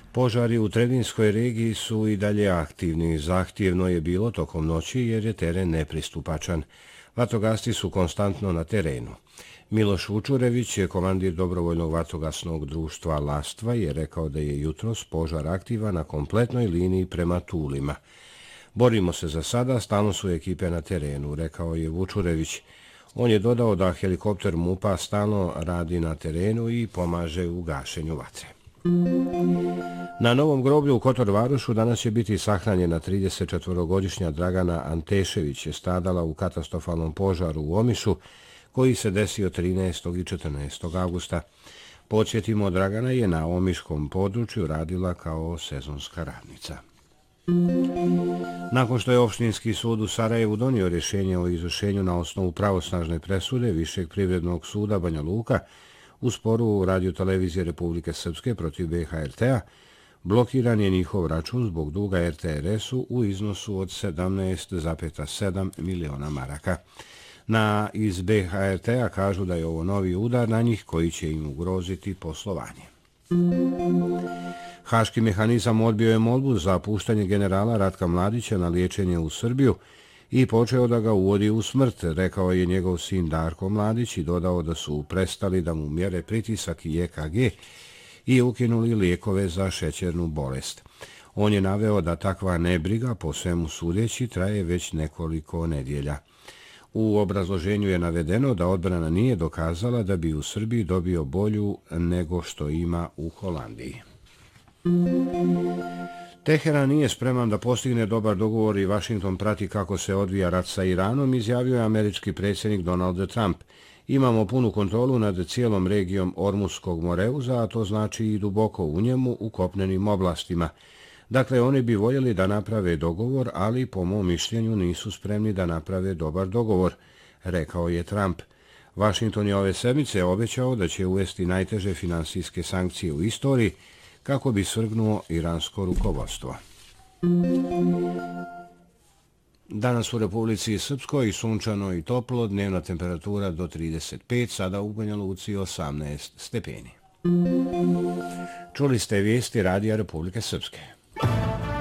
Požari u Trebinjskoj regiji su i dalje aktivni. Zahtjevno je bilo tokom noći jer je teren nepristupačan. Vatrogasci su konstantno na terenu. Miloš Vučurević, komandir dobrovoljnog vatrogasnog društva Lastva, je rekao da je jutros požar aktivan na kompletnoj liniji prema Tulima. Borimo se za sada, stalno su ekipe na terenu, rekao je Vučurević. On je dodao da helikopter MUP-a stalno radi na terenu i pomaže u gašenju vatre. Na Novom groblju u Kotor Varošu danas će biti sahranjena 34-godišnja Dragana Antešević, je stradala u katastrofalnom požaru u Omišu koji se desio 13. i 14. avgusta. Podsjetimo, Dragana je na omiškom području radila kao sezonska radnica. Nakon što je Opštinski sud u Sarajevu donio rješenje o izvršenju na osnovu pravosnažne presude Višeg privrednog suda Banja Luka u sporu Radio-televizije Republike Srpske protiv BH-RT-a, blokiran je njihov račun zbog duga RTRS-u u iznosu od 17,7 miliona maraka. Iz BH-RT-a kažu da je ovo novi udar na njih koji će im ugroziti poslovanje. Haški mehanizam odbio je molbu za puštanje generala Ratka Mladića na liječenje u Srbiju i počeo da ga uvodi u smrt, rekao je njegov sin Darko Mladić i dodao da su prestali da mu mjere pritisak i EKG i ukinuli lijekove za šećernu bolest. On je naveo da takva nebriga, po svemu sudeći, traje već nekoliko nedjelja. U obrazloženju je navedeno da odbrana nije dokazala da bi u Srbiji dobio bolju nego što ima u Holandiji. Teheran nije spreman da postigne dobar dogovor i Vašington prati kako se odvija rat sa Iranom, izjavio je američki predsjednik Donald Trump. Imamo punu kontrolu nad cijelom regijom Ormuskog moreuza, a to znači i duboko u njemu u kopnenim oblastima. Dakle, oni bi voljeli da naprave dogovor, ali po mom mišljenju nisu spremni da naprave dobar dogovor, rekao je Trump. Vašington je ove sedmice obećao da će uvesti najteže finansijske sankcije u istoriji kako bi svrgnuo iransko rukovodstvo. Danas u Republici Srpskoj sunčano i toplo, dnevna temperatura do 35, sada u Banja Luci 18 stepeni. Čuli ste vijesti Radija Republike Srpske.